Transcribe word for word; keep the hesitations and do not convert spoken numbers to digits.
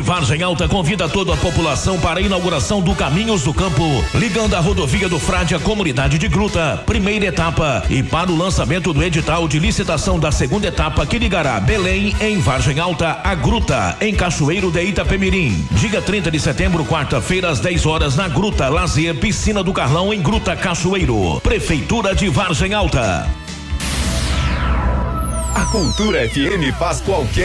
Vargem Alta convida toda a população para a inauguração do Caminhos do Campo, ligando a rodovia do Frade à comunidade de Gruta, primeira etapa, e para o lançamento do edital de licitação da segunda etapa que ligará Belém em Vargem Alta a Gruta, em Cachoeiro de Itapemirim. Dia trinta de setembro, quarta-feira, às dez horas, na Gruta Lazer, Piscina do Carlão, em Gruta, Cachoeiro. Prefeitura de Vargem Alta. A Cultura F M faz qualquer